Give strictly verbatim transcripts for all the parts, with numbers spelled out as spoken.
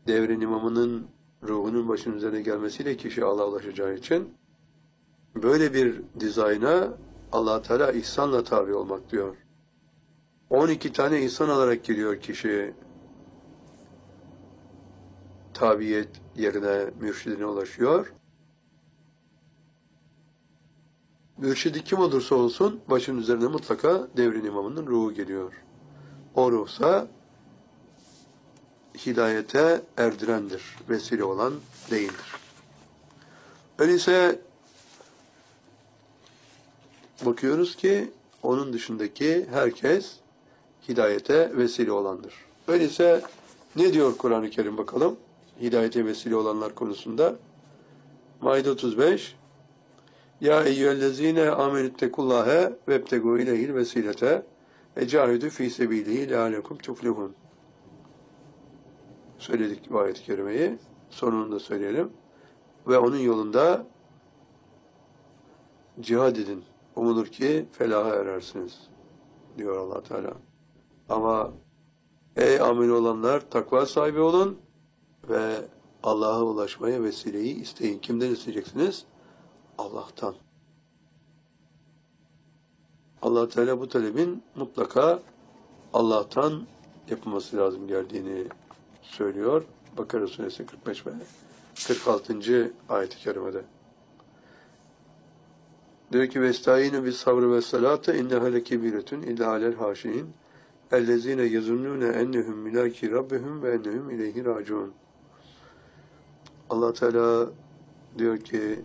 devrin imamının ruhunun başının üzerine gelmesiyle kişi Allah'a ulaşacağı için böyle bir dizayna Allah Teala ihsanla tabi olmak diyor. on iki tane ihsan alarak geliyor kişi tabiyet yerine, mürşidine ulaşıyor. Mürşidi kim olursa olsun başının üzerine mutlaka devrin imamının ruhu geliyor. O ruhsa hidayete erdirendir, vesile olan değildir. Öyleyse bakıyoruz ki onun dışındaki herkes hidayete vesile olandır. Öyleyse ne diyor Kur'an-ı Kerim bakalım? Hidayete vesile olanlar konusunda. Maide otuz beş Ya eyyühellezine amenüttekullâhe vebtegû ileyhil vesilete ecahidü fî sebîlihi leâlekum tuflihun. Söyledik bu ayet-i kerimeyi. Sonunu da söyleyelim. Ve onun yolunda cihad edin. Umulur ki felaha erersiniz. Diyor Allah Teala. Ama ey amin olanlar takva sahibi olun ve Allah'a ulaşmaya vesileyi isteyin. Kimden isteyeceksiniz? Allah'tan. Allah Teala bu talebin mutlaka Allah'tan yapılması lazım geldiğini söylüyor. Bakara Suresi kırk beş ve kırk altıncı ayet-i kerimede. Diyor ki vestaînü bis sabrı ve salâte inneha lekebiretun illa alel hâşiin ellezîne yezunnûne ennehum milâki rabbihum ve ennehum ileyhi râciûn. Allah Teala diyor ki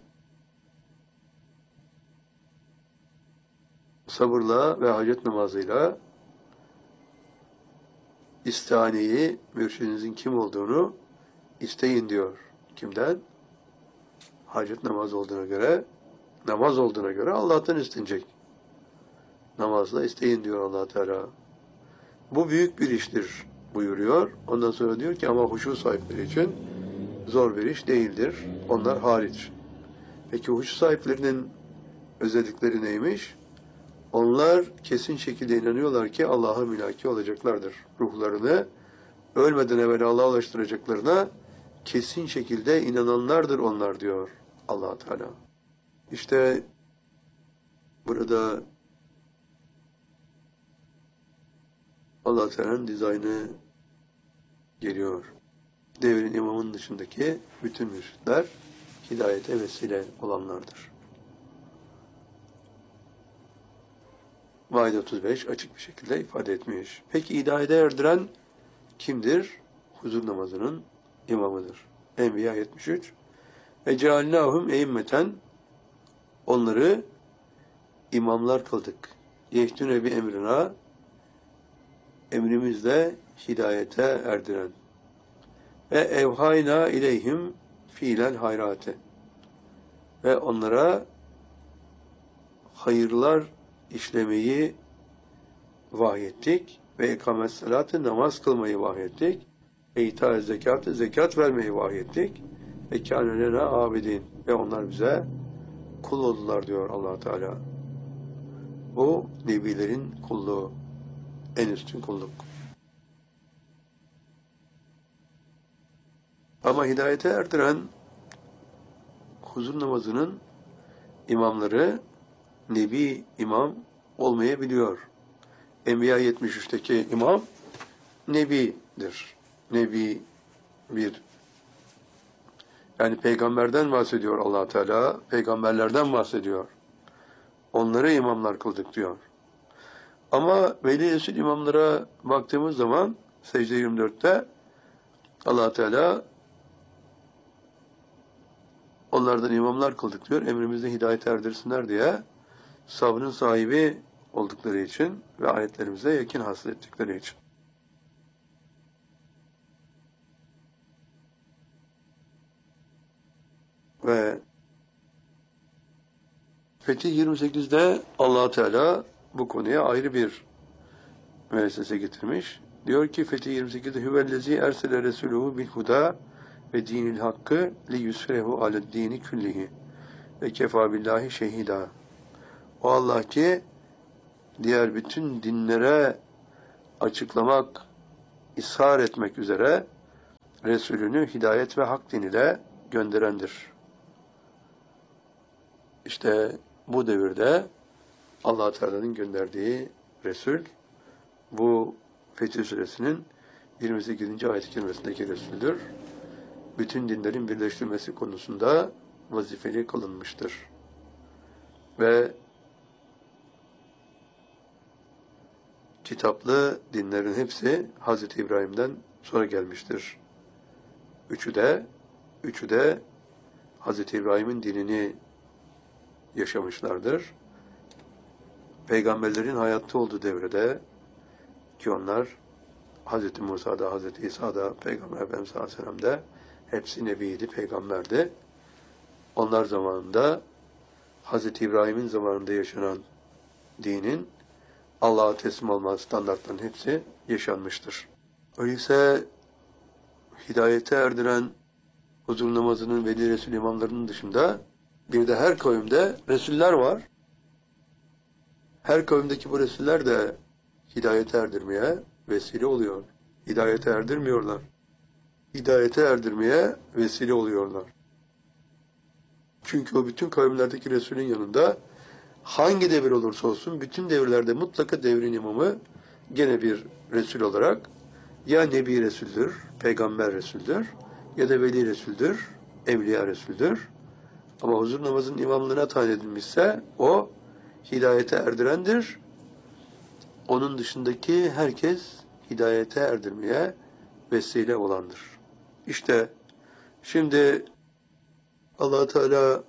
sabırla ve hacet namazıyla istihaneyi, mürşidinizin kim olduğunu isteyin diyor. Kimden? Hacet namaz olduğuna göre, namaz olduğuna göre Allah'tan istenecek. Namazla isteyin diyor Allah Teala. Bu büyük bir iştir buyuruyor. Ondan sonra diyor ki ama huşu sahipleri için zor bir iş değildir. Onlar hariç. Peki huşu sahiplerinin özellikleri neymiş? Onlar kesin şekilde inanıyorlar ki Allah'a mülaki olacaklardır. Ruhlarını ölmeden evvel Allah'a ulaştıracaklarına kesin şekilde inananlardır onlar diyor Allah Teala. İşte burada Allah Teala'nın dizaynı geliyor. Devrin imamının dışındaki bütün mürşitler hidayete vesile olanlardır. Maide otuz beş açık bir şekilde ifade etmiş. Peki hidayete erdiren kimdir? Huzur namazının imamıdır. Enbiya yetmiş üç Ve cealnâhum eimmeten onları imamlar kıldık. Yehdûne bi emrina emrimizle hidayete erdiren. Ve evhayna ileyhim fiilel hayrate ve onlara hayırlar işlemeyi vahyettik ve ikamet salatı namaz kılmayı vahyettik ve ita zekatı zekat vermeyi vahyettik ve kânelena abidin ve onlar bize kul oldular diyor Allah Teala. Bu nebilerin kulluğu, en üstün kulluk. Ama hidayete erdiren huzur namazının imamları nebi imam olmayabiliyor. Enbiya yetmiş üçteki imam nebidir. Nebi bir yani peygamberden bahsediyor Allah Teala, peygamberlerden bahsediyor. Onları imamlar kıldık diyor. Ama veli esil imamlara baktığımız zaman secde yirmi dörtte Allah Teala onlardan imamlar kıldık diyor. Emrimizde hidayet erdirsinler diye sabrın sahibi oldukları için ve ayetlerimize yakın hasıl ettikleri için. Ve Fetih yirmi sekizde Allah Teala bu konuya ayrı bir müessese getirmiş. Diyor ki Fetih yirmi sekizde hüvellezî ersele resûlûhû bil hudâ ve dinil hakkı li yusrehu aled dini küllihi ve kefâ billahi şehîdâ. O Allah ki diğer bütün dinlere açıklamak, ishar etmek üzere Resulünü hidayet ve hak din ile gönderendir. İşte bu devirde Allah Teala'nın gönderdiği Resul, bu Fetih Suresinin yirmi sekizinci ayet-i kerimesindeki Resul'dür. Bütün dinlerin birleştirilmesi konusunda vazifeli kılınmıştır. Ve kitaplı dinlerin hepsi Hazreti İbrahim'den sonra gelmiştir. Üçü de, üçü de Hazreti İbrahim'in dinini yaşamışlardır. Peygamberlerin hayatta olduğu devrede ki onlar Hazreti Musa'da, Hazreti İsa'da, Peygamber Efendimiz sallallahu aleyhi ve sellem'de hepsi nebiydi, peygamberdi. Onlar zamanında Hazreti İbrahim'in zamanında yaşanan dinin Allah'a teslim olma standartlarının hepsi yaşanmıştır. Öyleyse hidayete erdiren huzur namazının veli Resul imamlarının dışında bir de her kavimde Resuller var. Her kavimdeki bu Resuller de hidayete erdirmeye vesile oluyor. Hidayete erdirmiyorlar. Hidayete erdirmeye vesile oluyorlar. Çünkü o bütün kavimlerdeki Resulün yanında hangi devir olursa olsun bütün devirlerde mutlaka devrin imamı gene bir Resul olarak ya Nebi Resul'dür, Peygamber Resul'dür ya da Veli Resul'dür, Evliya Resul'dür. Ama huzur namazının imamlığına tayin edilmişse o hidayete erdirendir. Onun dışındaki herkes hidayete erdirmeye vesile olandır. İşte şimdi Allah Teala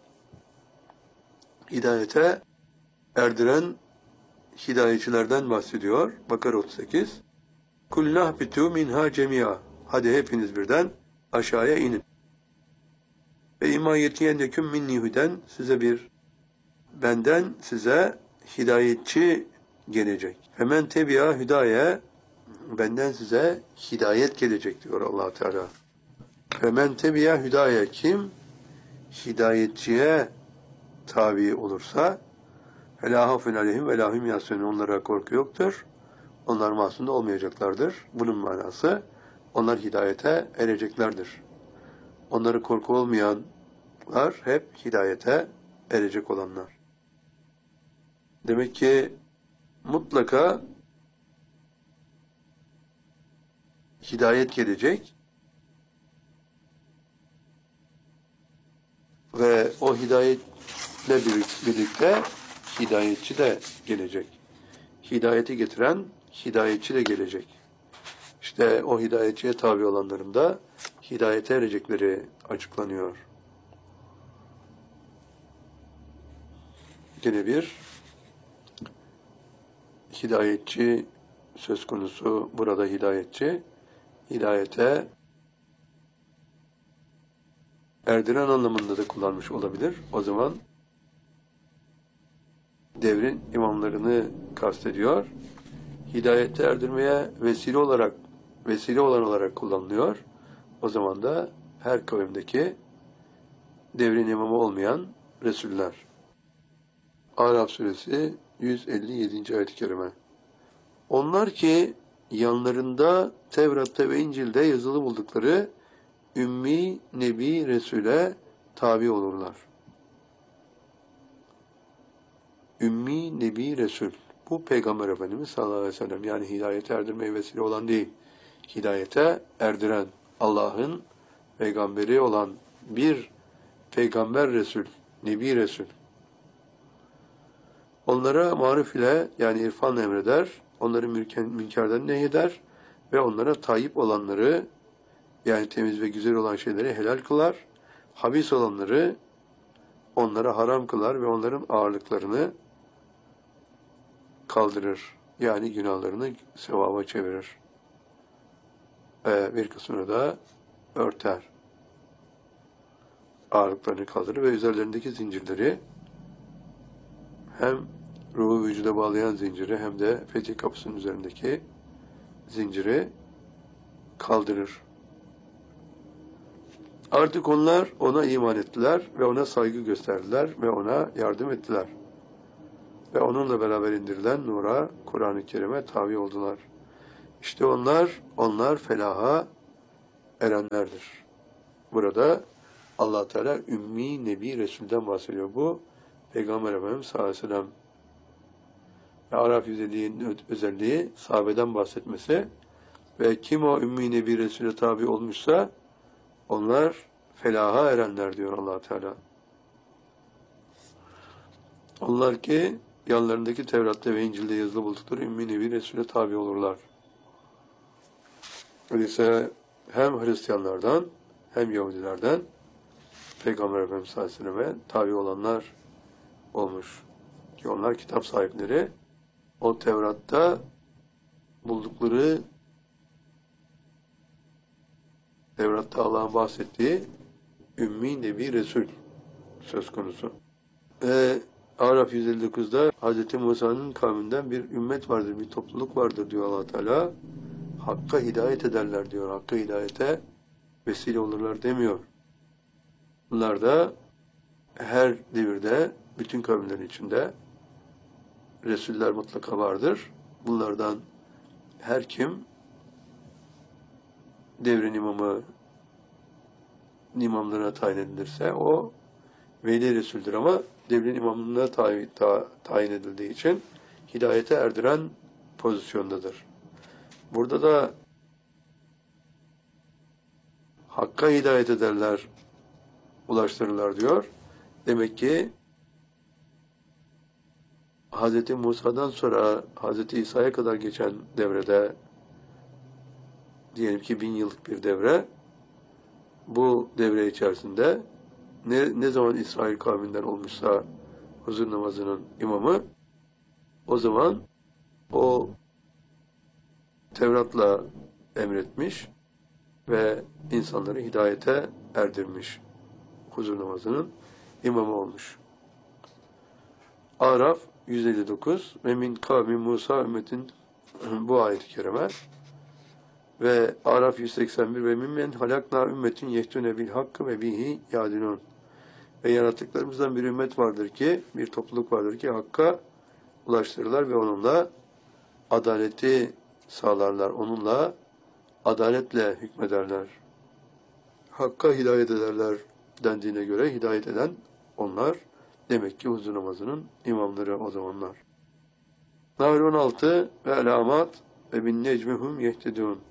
hidayete erdiren hidayetçilerden bahsediyor. Bakara otuz sekiz. Kulnah bitu minha cemia. Hadi hepiniz birden aşağıya inin. Ve imma yetiyenneküm minni huden, size bir benden size hidayetçi gelecek. Hemen tebi'a hüdaye, benden size hidayet gelecek diyor Allah Teala. Hemen tebi'a hüdaye, kim hidayetçiye tabi olursa helâ hafun aleyhim ve lâhum yahzunûn, onlara korku yoktur. Onlar mahzun da olmayacaklardır. Bunun manası onlar hidayete ereceklerdir. Onları korku olmayanlar hep hidayete erecek olanlar. Demek ki mutlaka hidayet gelecek ve o hidayetle birlikte hidayetçi de gelecek. Hidayeti getiren hidayetçi de gelecek. İşte o hidayetçiye tabi olanların da hidayete erecekleri açıklanıyor. Yine bir hidayetçi söz konusu, burada hidayetçi, hidayete erdiren anlamında da kullanmış olabilir. O zaman devrin imamlarını kastediyor. Hidayete erdirmeye vesile olarak, vesile olan olarak kullanılıyor. O zaman da her kavimdeki devrin imamı olmayan Resuller. Araf suresi yüz elli yedinci ayet-i kerime. Onlar ki yanlarında Tevrat'ta ve İncil'de yazılı buldukları Ümmi Nebi Resul'e tabi olurlar. Ümmi Nebi Resul. Bu Peygamber Efendimiz sallallahu aleyhi ve sellem. Yani hidayete erdirmeye vesile olan değil. Hidayete erdiren, Allah'ın peygamberi olan bir Peygamber Resul, Nebi Resul. Onlara marif ile, yani irfanla emreder, onları münkerden nehyeder ve onlara tayyip olanları, yani temiz ve güzel olan şeyleri helal kılar, habis olanları onlara haram kılar ve onların ağırlıklarını kaldırır. Yani günahlarını sevaba çevirir. Ee, bir kısmını da örter. Ağırlıklarını kaldırır ve üzerlerindeki zincirleri, hem ruhu vücuda bağlayan zinciri hem de fetih kapısının üzerindeki zinciri kaldırır. Artık onlar ona iman ettiler ve ona saygı gösterdiler ve ona yardım ettiler. Ve onunla beraber indirilen nura, Kur'an-ı Kerim'e tabi oldular. İşte onlar, onlar felaha erenlerdir. Burada Allah Teala Ümmi Nebi Resul'den bahsediyor. Bu Peygamber Efendimiz sallallahu aleyhi ve sellem ve Araf yüz elli'nin özelliği sahabeden bahsetmesi ve kim o Ümmi Nebi Resul'e tabi olmuşsa onlar felaha erenler diyor Allah Teala. Onlar ki yanlarındaki Tevrat'ta ve İncil'de yazılı buldukları Ümmi Nebi Resul'e tabi olurlar. Öyleyse hem Hristiyanlardan hem Yahudilerden Peygamber Efendimiz sallallahu aleyhi ve sellem'e tabi olanlar olmuş. Ki onlar kitap sahipleri. O Tevrat'ta buldukları, Tevrat'ta Allah'ın bahsettiği Ümmi Nebi Resul söz konusu. Ve Araf yüz elli dokuz'da Hz. Musa'nın kavminden bir ümmet vardır, bir topluluk vardır diyor Allah Teala. Hakka hidayet ederler diyor. Hakka hidayete vesile olurlar demiyor. Bunlar da her devirde, bütün kavimlerin içinde Resuller mutlaka vardır. Bunlardan her kim devrin imamı imamlığına tayin edilirse o veli Resul'dür ama devrin imamlığına tayin, ta, tayin edildiği için hidayete erdiren pozisyondadır. Burada da Hakka hidayet ederler, ulaştırırlar diyor. Demek ki Hz. Musa'dan sonra Hz. İsa'ya kadar geçen devrede, diyelim ki bin yıllık bir devre, bu devre içerisinde ne, ne zaman İsrail kavminden olmuşsa huzur namazının imamı, o zaman o Tevrat'la emretmiş ve insanları hidayete erdirmiş. Huzur namazının imamı olmuş. Araf yüz elli dokuz ve min kavmi Musa ümmetin bu ayet-i kerime ve Araf yüz seksen bir ve mimmen halakna ümmetin yehtune bil hakkı ve bihi yadinun ve yarattıklarımızdan bir ümmet vardır ki, bir topluluk vardır ki hakka ulaştırırlar ve onunla adaleti sağlarlar. Onunla adaletle hükmederler. Hakka hidayet ederler dendiğine göre hidayet eden onlar demek ki huzur namazının imamları o zamanlar. Nahl on altı ve alamat ve bin necmihum yehtedun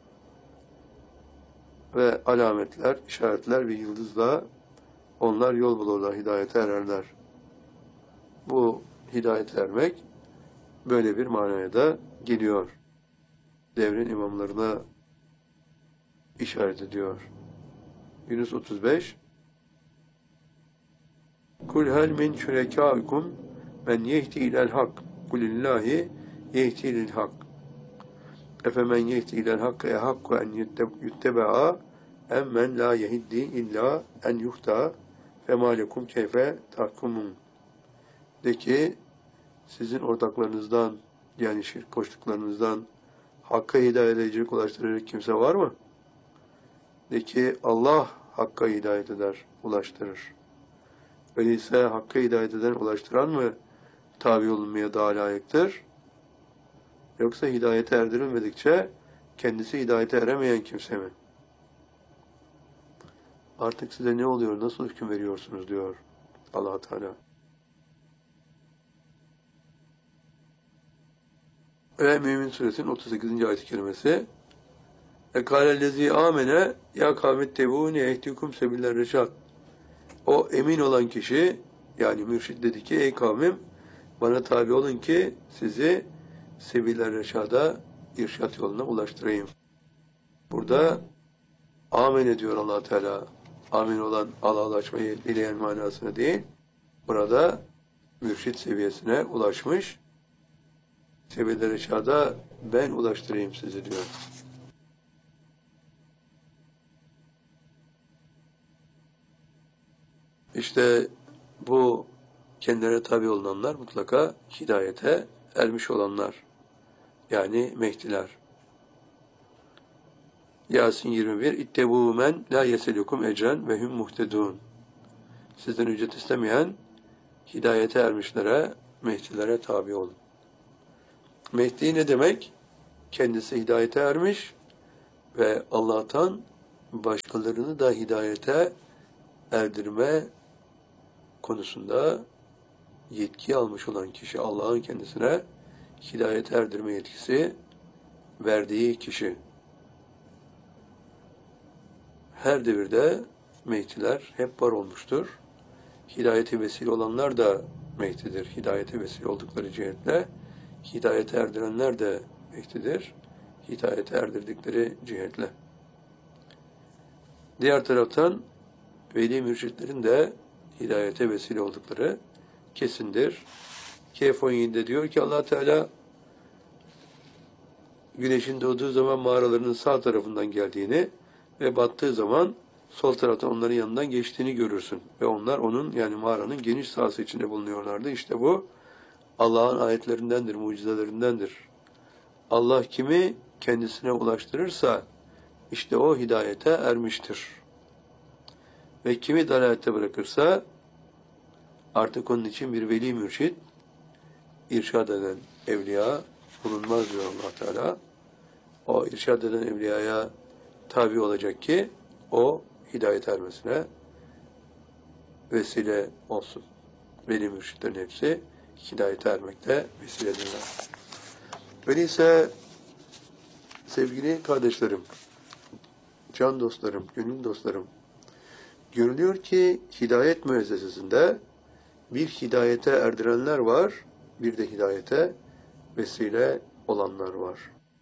ve alametler, işaretler ve yıldızla onlar yol bulurlar, hidayete ererler. Bu hidayete ermek böyle bir manaya da geliyor. Devrin imamlarına işaret ediyor. Yunus otuz beş Kul hel min şürekâikum men yehdi ilel hak kulillahi yehdi lil hak efemen yehdi ilel hakkı e hakku en yutteba'a emmen la yehiddi illa en yuhta fema lekum keyfe tahkumun. De ki sizin ortaklarınızdan yani şirk koştuklarınızdan Hakka hidayet edecek, ulaştıracak kimse var mı? De ki Allah Hakka hidayet eder, ulaştırır. Öyleyse Hakka hidayet eden, ulaştıran mı tabi olunmaya daha layıktır? Yoksa hidayete erdirilmedikçe kendisi hidayete eremeyen kimse mi? Artık size ne oluyor, nasıl hüküm veriyorsunuz diyor Allah Teala. Ve Mümin Suresinin otuz sekizinci ayet-i kerimesi Ekâlellezî âmene ya kâmettebûne ehtikum sebiller reşad. O emin olan kişi yani mürşid dedi ki ey kavmim bana tabi olun ki sizi sebiller reşada irşat yoluna ulaştırayım. Burada amene diyor Allah Teala. Amin olan Allah'laşmayı dileyen manasına değil. Burada mürşid seviyesine ulaşmış. Sebeller reşada ben ulaştırayım sizi diyor. İşte bu kendilerine tabi olanlar mutlaka hidayete ermiş olanlar. Yani Mehdiler. Yasin yirmi bir İttebû men la yeselukum ecren ve hum muhtedûn. Sizden ücret istemeyen hidayete ermişlere, Mehdilere tabi olun. Mehdi ne demek? Kendisi hidayete ermiş ve Allah'tan başkalarını da hidayete erdirme konusunda yetki almış olan kişi, Allah'ın kendisine hidayete erdirme yetkisi verdiği kişi. Her devirde mehdiler hep var olmuştur. Hidayete vesile olanlar da mehdidir. Hidayete vesile oldukları cihetle hidayete erdirenler de mehdidir. Hidayete erdirdikleri cihetle. Diğer taraftan veli mürşitlerin de hidayete vesile oldukları kesindir. Kehf on yedide diyor ki Allah Teala güneşin doğduğu zaman mağaralarının sağ tarafından geldiğini ve battığı zaman sol taraftan onların yanından geçtiğini görürsün. Ve onlar onun, yani mağaranın geniş sahası içinde bulunuyorlardı. İşte bu Allah'ın ayetlerindendir, mucizelerindendir. Allah kimi kendisine ulaştırırsa işte o hidayete ermiştir. Ve kimi dalalette bırakırsa artık onun için bir veli mürşit, irşad eden evliya bulunmaz diyor Allah Teala. O irşad eden evliyaya tabi olacak ki o hidayet ermesine vesile olsun. Veli mürşitlerin hepsi hidayete ermekte vesiledirler. Öyleyse sevgili kardeşlerim, can dostlarım, gönül dostlarım, görülüyor ki hidayet müessesesinde bir hidayete erdirenler var, bir de hidayete vesile olanlar var.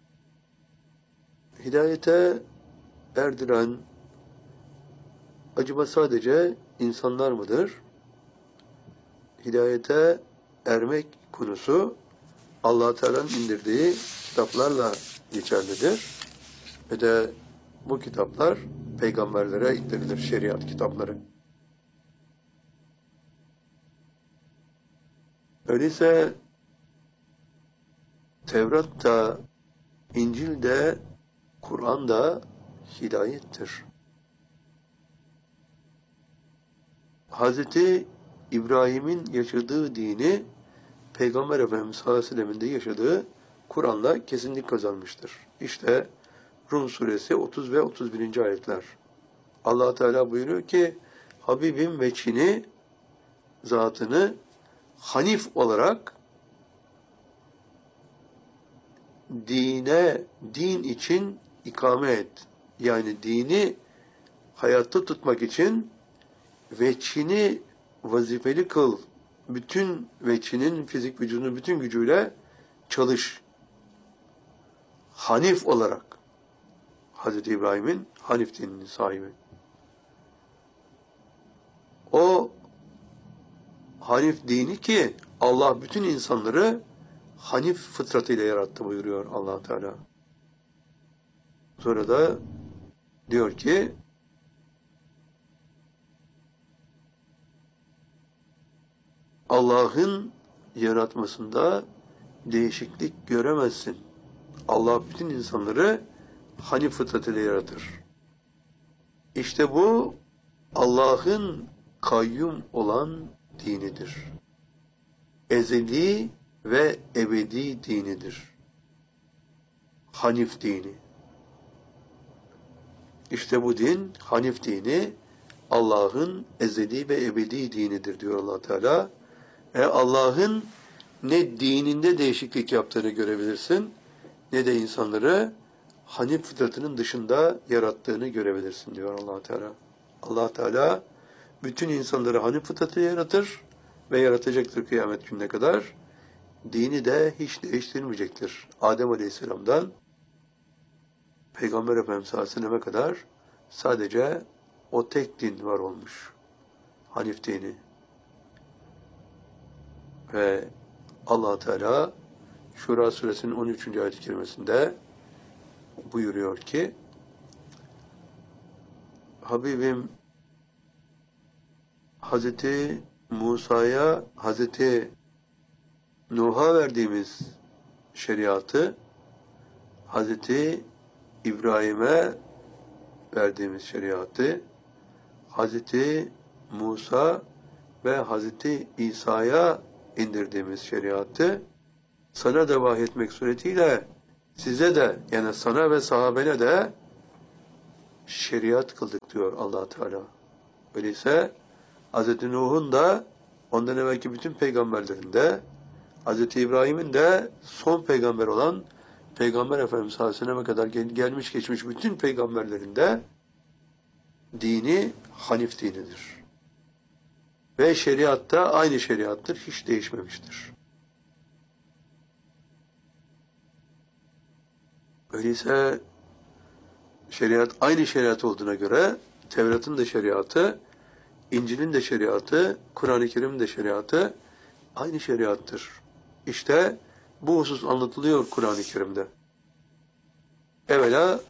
Hidayete erdiren acaba sadece insanlar mıdır? Hidayete ermek konusu Allah Teala'nın indirdiği kitaplarla geçerlidir. Ve de bu kitaplar peygamberlere indirilir, şeriat kitapları. Öyleyse Tevrat da, İncil de, Kur'an da hidayettir. Hazreti İbrahim'in yaşadığı dini Peygamber Efendimiz sallallahu aleyhi ve sellem'in de yaşadığı Kur'an'la kesinlik kazanmıştır. İşte Rum suresi otuz ve otuz birinci ayetler. Allah Teala buyuruyor ki Habibim veçhini, zatını hanif olarak dine, din için ikame et. Yani dini hayatta tutmak için veçhini vazifeli kıl. Bütün veçhinin fizik vücudunun bütün gücüyle çalış. Hanif olarak. Hazreti İbrahim'in Hanif dininin sahibi. O Hanif dini ki Allah bütün insanları Hanif fıtratıyla yarattı buyuruyor Allah Teala. Sonra da diyor ki Allah'ın yaratmasında değişiklik göremezsin. Allah bütün insanları Hanif fıtratıyla yaratır. İşte bu Allah'ın kayyum olan dinidir. Ezeli ve ebedi dinidir. Hanif dini. İşte bu din, Hanif dini, Allah'ın ezeli ve ebedi dinidir diyor Allah Teala. E Allah'ın ne dininde değişiklik yaptığını görebilirsin, ne de insanları Hanif fıtratının dışında yarattığını görebilirsin diyor Allah Teala. Allah Teala bütün insanları Hanif fıtratıyla yaratır ve yaratacaktır kıyamet gününe kadar. Dini de hiç değiştirmeyecektir. Adem Aleyhisselam'dan Peygamber Efendimiz sallallahu aleyhi ve selleme kadar sadece o tek din var olmuş. Hanif dini. Ve Allah Teala Şura suresinin on üçüncü ayet-i kerimesinde buyuruyor ki Habibim Hazreti Musa'ya, Hazreti Nuh'a verdiğimiz şeriatı Hazreti İbrahim'e verdiğimiz şeriatı Hazreti Musa ve Hazreti İsa'ya indirdiğimiz şeriatı sana da vahyetmek suretiyle size de, yani sana ve sahabene de şeriat kıldık diyor Allah Teala. Öyleyse Hz. Nuh'un da ondan evvelki bütün peygamberlerinde, Hz. İbrahim'in de son peygamber olan Peygamber Efendimiz sallallahu aleyhi ve selleme kadar gel gelmiş geçmiş bütün peygamberlerinde dini Hanif dinidir. Ve şeriatta aynı şeriattır, hiç değişmemiştir. Öyleyse şeriat aynı şeriat olduğuna göre Tevrat'ın da şeriatı, İncil'in de şeriatı, Kur'an-ı Kerim'in de şeriatı aynı şeriattır. İşte bu husus anlatılıyor Kur'an-ı Kerim'de. Evvela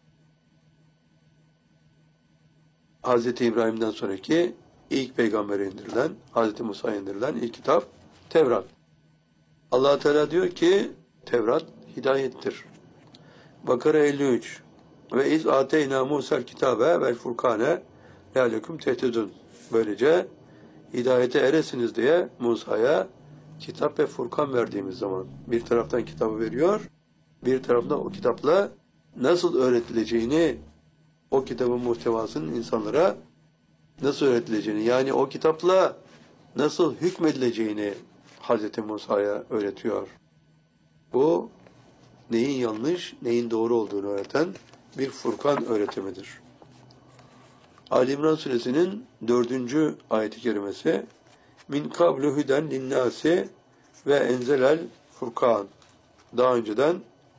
Hz. İbrahim'den sonraki ilk peygambere indirilen, Hz. Musa'ya indirilen ilk kitap Tevrat. Allah Teala diyor ki Tevrat hidayettir. Bakara elli üç ve iz ateyna Musa'l kitabe vel furkane lealekum tehtedun. Böylece hidayete eresiniz diye Musa'ya kitap ve Furkan verdiğimiz zaman bir taraftan kitabı veriyor, bir taraftan o kitapla nasıl öğretileceğini, o kitabın muhtevasının insanlara nasıl öğretileceğini, yani o kitapla nasıl hükmedileceğini Hz. Musa'ya öğretiyor. Bu neyin yanlış, neyin doğru olduğunu öğreten bir Furkan öğretimidir. Ali İmran suresinin dördüncü ayet-i kerimesi min kablu huden linnâsi ve enzelel furkan. Daha önceden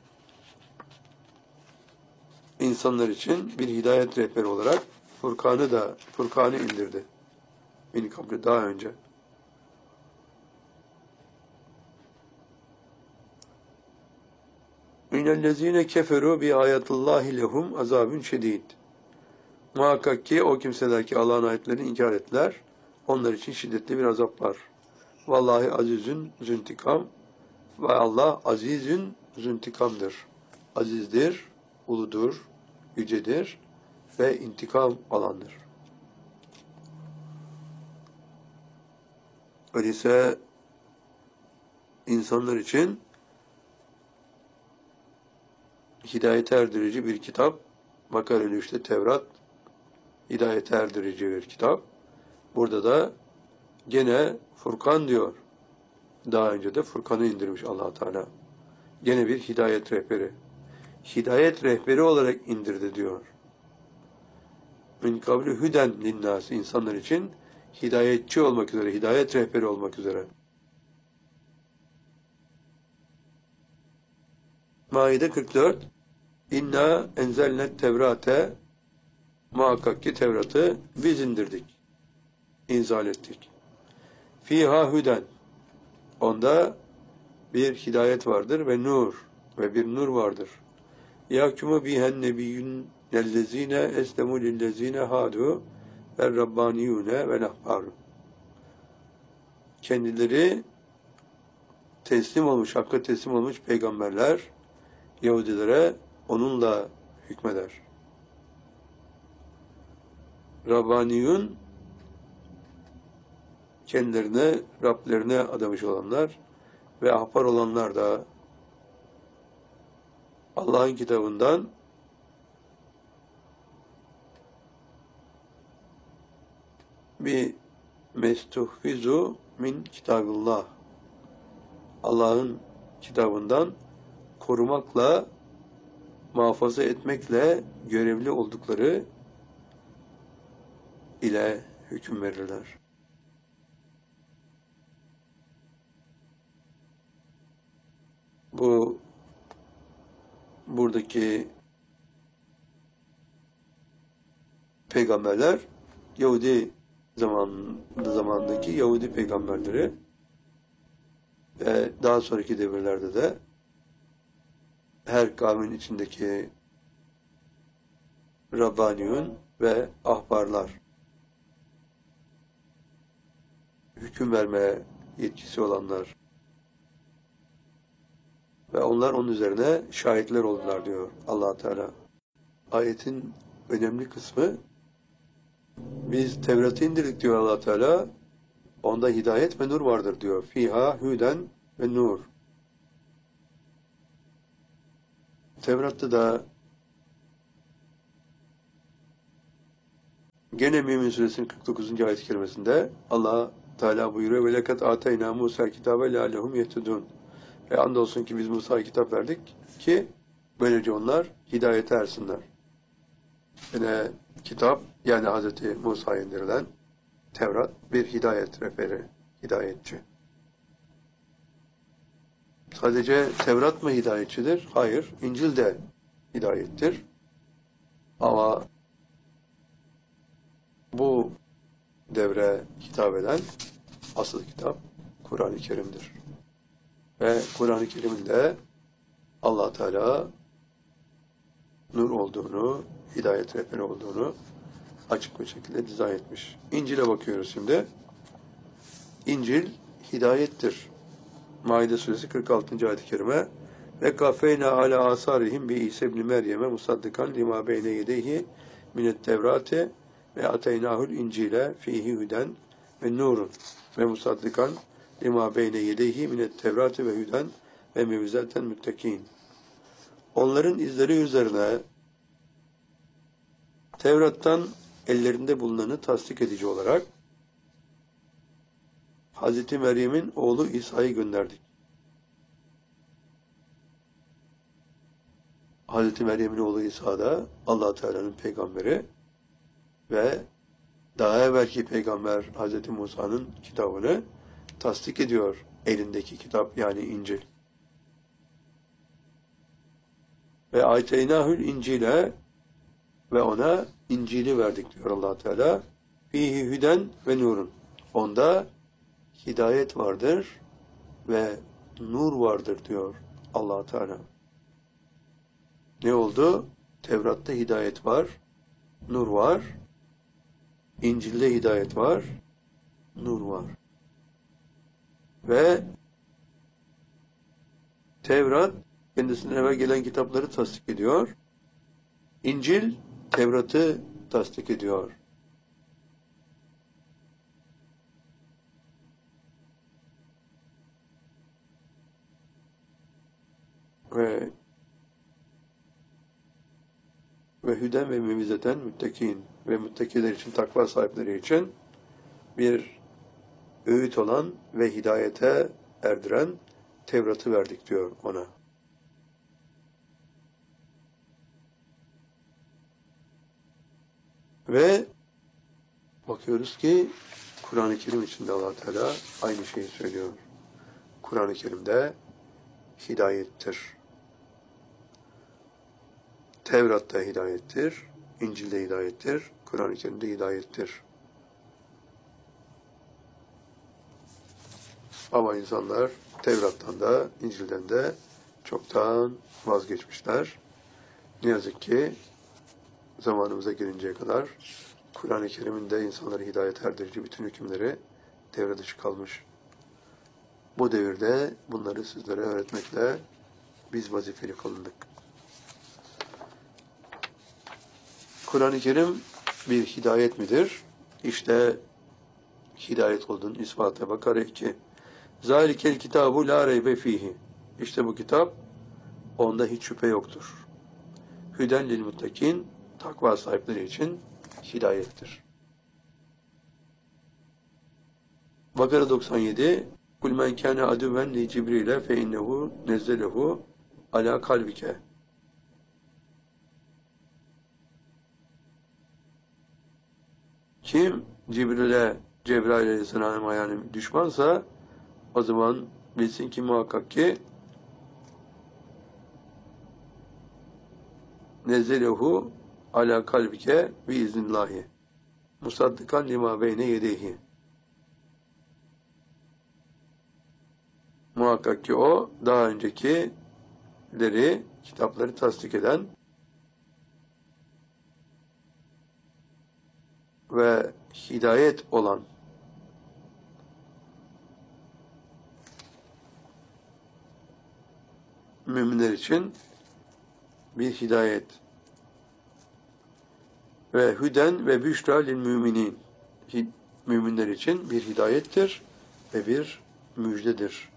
insanlar için bir hidayet rehberi olarak Furkan'ı da Furkan'ı indirdi. Min kablu daha önce. İnnellezîne keferû bi âyatillâhi lehum azâbun şedîd. Muhakkak ki o kimseler ki Allah'ın ayetlerini inkar ettiler, onlar için şiddetli bir azap var. Vallahi azizün züntikam ve Allah azizün züntikamdır. Azizdir, uludur, yücedir ve intikam alandır. Öyleyse insanlar için hidayete erdirici bir kitap, Bakara elli üçte Tevrat, hidayete erdirici bir kitap. Burada da gene Furkan diyor. Daha önce de Furkan'ı indirmiş Allah Teala. Gene bir hidayet rehberi. Hidayet rehberi olarak indirdi diyor. Min kablu hüden linnâs, insanlar için hidayetçi olmak üzere, hidayet rehberi olmak üzere. Maide kırk dört İnna enzelnet tevrate, muhakkak ki Tevrat'ı biz indirdik, inzal ettik. Fiha hüden, onda bir hidayet vardır ve nur, ve bir nur vardır. Yahkumu bihen nebiyyün lellezine eslemu lillezine hadu ve rabbaniyune ve lahbaru. Kendileri teslim olmuş, hakka teslim olmuş peygamberler Yahudilere onunla hükmeder. Rabbaniyun, kendilerine, Rablerine adamış olanlar ve ahbar olanlar da Allah'ın kitabından bir mestuhfizu min kitabillah, Allah'ın kitabından korumakla, muhafaza etmekle görevli oldukları ile hüküm verirler. Bu buradaki peygamberler Yahudi zaman, zamandaki Yahudi peygamberleri ve daha sonraki devirlerde de her kavmin içindeki Rabbaniyun ve ahbarlar, hüküm vermeye yetkisi olanlar ve onlar onun üzerine şahitler oldular diyor Allah Teala. Ayetin önemli kısmı, biz Tevrat'ı indirdik diyor Allah Teala, onda hidayet ve nur vardır diyor. Fiha hüden ve nur. Tevrat'ta da Gene Mümin Suresinin kırk dokuzuncu ayet-i kerimesinde Allah Teala buyuruyor ve lekat ateyna Musa kitabe leallehum yehtedun. Ve andolsun ki biz Musa'ya kitap verdik ki böylece onlar hidayete ersinler. Yine kitap yani Hz. Musa'ya indirilen Tevrat bir hidayet rehberi, hidayetçi. Sadece Tevrat mı hidayetçidir? Hayır. İncil de hidayettir. Ama bu devre hitap eden asıl kitap Kur'an-ı Kerim'dir. Ve Kur'an-ı Kerim'de Allah Teala nur olduğunu, hidayet rehberi olduğunu açık bir şekilde dizayn etmiş. İncil'e bakıyoruz şimdi. İncil hidayettir. Maide suresi kırk altıncı ayet-i kerime ve kafeyna ala asarihim bi İsa ibn Meryem'e musaddikan lima beyne yedeyhi minet tevrate ve ateynahul incile fihi hüden ve nurun ve musaddikan lima beyne yedeyhi minet tevrate ve hüden ve mevzeten müttekin. Onların izleri üzerine Tevrat'tan ellerinde bulunanı tasdik edici olarak Hazreti Meryem'in oğlu İsa'yı gönderdik. Hazreti Meryem'in oğlu İsa da Allah Teala'nın peygamberi ve daha evvelki peygamber Hazreti Musa'nın kitabını tasdik ediyor. Elindeki kitap yani İncil. Ve ayteynahül İncil'e ve ona İncil'i verdik diyor Allah Teala. Fihi hüden ve nurun. Onda hidayet vardır ve nur vardır diyor Allah Teala. Ne oldu? Tevrat'ta hidayet var, nur var. İncil'de hidayet var, nur var. Ve Tevrat kendisinden evvel gelen kitapları tasdik ediyor. İncil Tevrat'ı tasdik ediyor. Ve ve hüden ve mevizeten müttekin ve müttakiler için, takva sahipleri için bir öğüt olan ve hidayete erdiren Tevrat'ı verdik diyor ona. Ve bakıyoruz ki Kur'an-ı Kerim içinde Allah Teala aynı şeyi söylüyor. Kur'an-ı Kerim'de hidayettir. Tevrat'ta hidayettir, İncil'de hidayettir, Kur'an-ı Kerim'de hidayettir. Ama insanlar Tevrat'tan da, İncil'den de çoktan vazgeçmişler. Ne yazık ki zamanımıza gelinceye kadar Kur'an-ı Kerim'in de insanları hidayet erdirici bütün hükümleri devre dışı kalmış. Bu devirde bunları sizlere öğretmekle biz vazifeli kılındık. Kur'an-ı Kerim bir hidayet midir? İşte hidayet olduğunun ispatına bakarak ki zâlikel kitâbu lâ reybe fîhî. İşte bu kitap, onda hiç şüphe yoktur. Hüden lil muttakin, takva sahipleri için hidayettir. Bakara doksan yedi Kul men kâne adüven li Cibril'e fe innehu nezzelehu alâ kalbike. Kim Cibril'e, Cebrail Aleyhisselam'a yani düşmansa o zaman bilsin ki muhakkak ki nezzelehu ala kalbike biiznillâhi musaddikan lima beyne yedeyhi. Muhakkak ki o daha öncekileri, kitapları tasdik eden ve hidayet olan müminler için bir hidayet ve hüden ve büşra lil müminin, müminler için bir hidayettir ve bir müjdedir.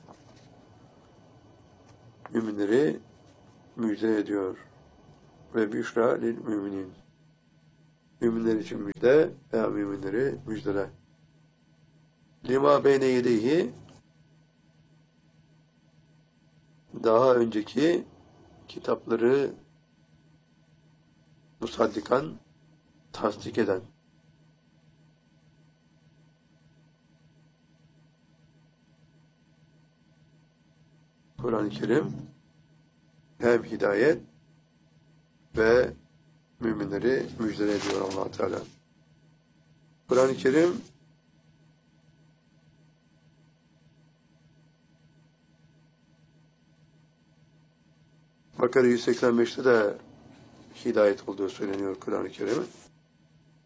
Müminleri müjde ediyor ve büşra lil müminin. Müminler için müjde veya müminleri müjdele. Lima beyne yedeyhi, daha önceki kitapları musaddikan, tasdik eden. Kur'an-ı Kerim hem hidayet ve müminleri müjdele ediyor Allah Teala. Kur'an-ı Kerim Bakara yüz seksen beşte de hidayet olduğu söyleniyor Kur'an-ı Kerim'in.